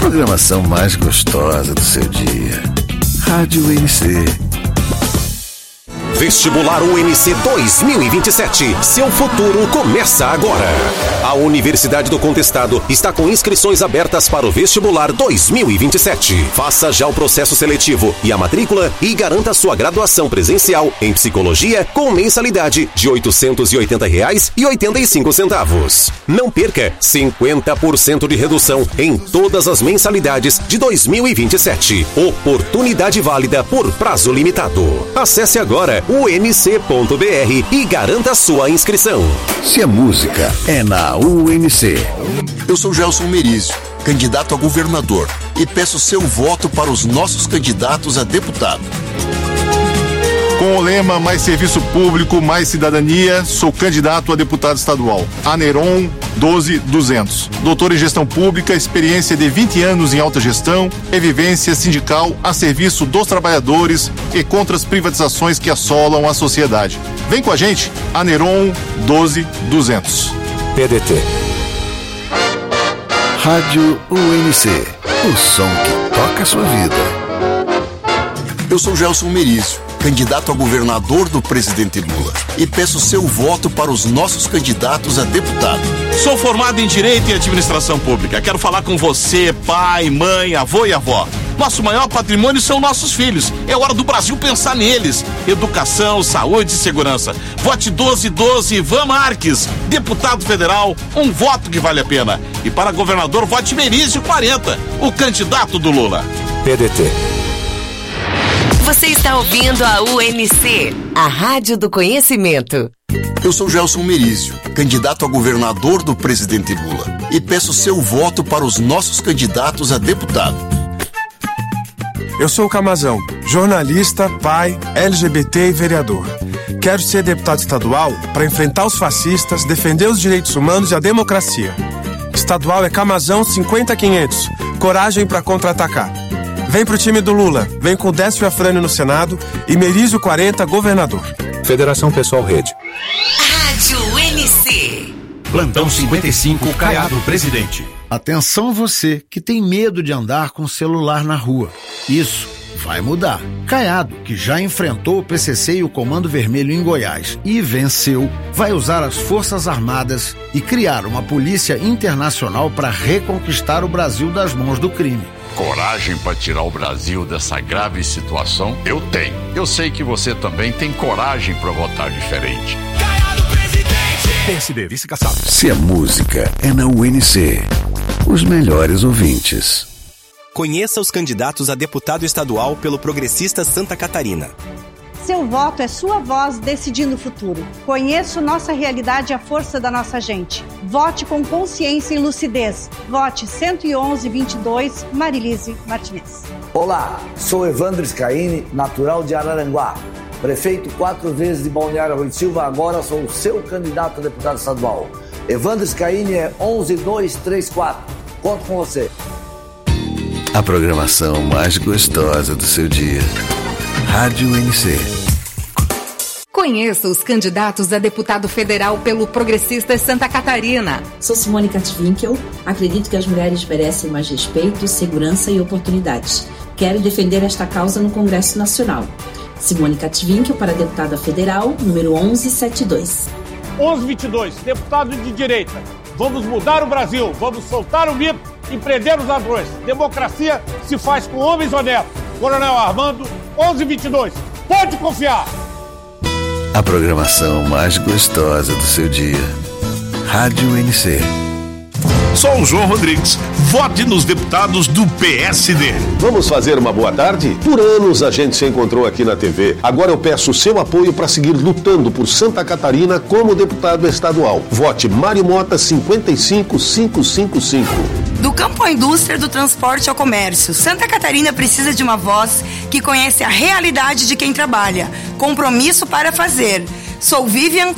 programação mais gostosa do seu dia. Rádio UNC. Vestibular UNC 2027. Seu futuro começa agora. A Universidade do Contestado está com inscrições abertas para o Vestibular 2027. Faça já o processo seletivo e a matrícula e garanta sua graduação presencial em psicologia com mensalidade de R$ 880,85. Não perca 50% de redução em todas as mensalidades de 2027. Oportunidade válida por prazo limitado. Acesse agora unc.br e garanta sua inscrição. Se a música é na UNC. Eu sou Gelson Merizio, candidato a governador, e peço seu voto para os nossos candidatos a deputado. Com o lema Mais Serviço Público, Mais Cidadania, sou candidato a deputado estadual. Aneron 12200. Doutor em Gestão Pública, experiência de 20 anos em alta gestão e vivência sindical a serviço dos trabalhadores e contra as privatizações que assolam a sociedade. Vem com a gente, Aneron 12200. PDT. Rádio UNC. O som que toca a sua vida. Eu sou Gelson Merizio, candidato a governador do presidente Lula, e peço seu voto para os nossos candidatos a deputado. Sou formado em Direito e Administração Pública. Quero falar com você, pai, mãe, avô e avó. Nosso maior patrimônio são nossos filhos. É hora do Brasil pensar neles. Educação, saúde e segurança. Vote 1212 Ivan Marques. Deputado federal, um voto que vale a pena. E para governador, vote Merizio 40, o candidato do Lula. PDT. Você está ouvindo a UNC, a Rádio do Conhecimento. Eu sou Gelson Merizio, candidato a governador do presidente Lula, e peço seu voto para os nossos candidatos a deputado. Eu sou o Camazão, jornalista, pai, LGBT e vereador. Quero ser deputado estadual para enfrentar os fascistas, defender os direitos humanos e a democracia. Estadual é Camazão 50500, coragem para contra-atacar. Vem pro time do Lula, vem com Décio Afrânio no Senado e Merizio 40, governador. Federação Pessoal Rede. Rádio UNC. Plantão 55, Caiado, presidente. Atenção você que tem medo de andar com o celular na rua. Isso vai mudar. Caiado, que já enfrentou o PCC e o Comando Vermelho em Goiás e venceu, vai usar as Forças Armadas e criar uma polícia internacional para reconquistar o Brasil das mãos do crime. Coragem para tirar o Brasil dessa grave situação? Eu tenho. Eu sei que você também tem coragem para votar diferente. Caiado, presidente! PSD, vice-caçado. Se a música é na UNC. Os melhores ouvintes. Conheça os candidatos a deputado estadual pelo Progressistas Santa Catarina. Seu voto é sua voz decidindo o futuro. Conheça nossa realidade e a força da nossa gente. Vote com consciência e lucidez. Vote 111-22, Marilise Martinez. Olá, sou Evandro Scaini, natural de Araranguá. Prefeito 4 vezes de Balneário Rui Silva, agora sou o seu candidato a deputado estadual. Evandro Scaini é 11234. Conto com você. A programação mais gostosa do seu dia. Rádio UNC. Conheça os candidatos a deputado federal pelo Progressistas Santa Catarina. Sou Simone Katwinkel. Acredito que as mulheres merecem mais respeito, segurança e oportunidades. Quero defender esta causa no Congresso Nacional. Simone Katwinkel para deputada federal, número 1172. 1122, deputado de direita. Vamos mudar o Brasil, vamos soltar o mito e prender os ladrões. Democracia se faz com homens honestos. Coronel Armando, 1122. Pode confiar. A programação mais gostosa do seu dia. Rádio UNC. Sou o João Rodrigues. Vote nos deputados do PSD. Vamos fazer uma boa tarde? Por anos a gente se encontrou aqui na TV. Agora eu peço o seu apoio para seguir lutando por Santa Catarina como deputado estadual. Vote Mário Mota 55555. Do campo à indústria, do transporte ao comércio, Santa Catarina precisa de uma voz que conhece a realidade de quem trabalha. Compromisso para fazer. Sou Vivian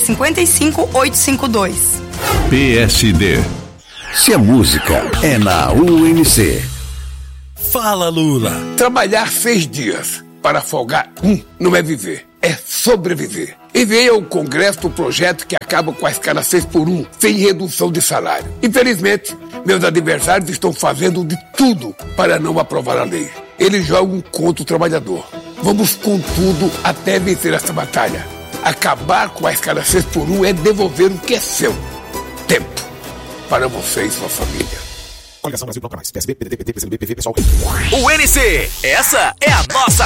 55852. PSD. Se a música é na UNC. Fala, Lula. Trabalhar 6 dias para folgar não é viver, é sobreviver. Enviei ao Congresso o projeto que acaba com a escala 6x1, sem redução de salário. Infelizmente, meus adversários estão fazendo de tudo para não aprovar a lei. Eles jogam contra o trabalhador. Vamos com tudo até vencer essa batalha. Acabar com a escala 6x1 é devolver o que é seu. Tempo. Para você e sua família. Coligação Brasil Bloco Mais. PSB, PDT, PT, PCdoB, PV, PSOL. O NC, essa é a nossa